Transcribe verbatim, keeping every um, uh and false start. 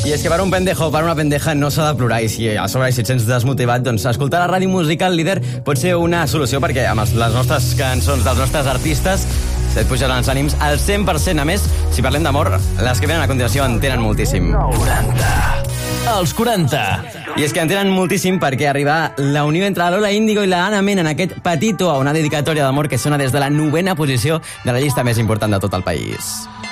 I és que per un pendejo o per una pendeja no s'ha de plorar, i si a sobre si et sents desmotivat, doncs escoltar la ràdio musical líder pot ser una solució, perquè amb els, les nostres cançons dels nostres artistes se't pujaran els ànims al cent per cent. A més, si parlem d'amor, les que venen a continuació en tenen moltíssim. quaranta. Els quaranta. I és que en tenen moltíssim perquè arriba la unió entre la Lola Índigo i la Ana Mena en aquest Petito, una dedicatòria d'amor que sona des de la novena posició de la llista més important de tot el país.